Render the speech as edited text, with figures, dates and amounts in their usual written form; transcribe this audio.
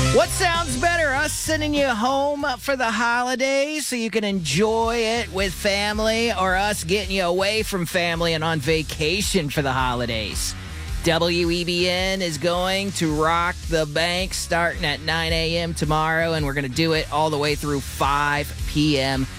What sounds better, us sending you home for the holidays so you can enjoy it with family, or us getting you away from family and on vacation for the holidays? WEBN is going to rock the bank starting at 9 a.m. tomorrow, and we're going to do it all the way through 5 p.m.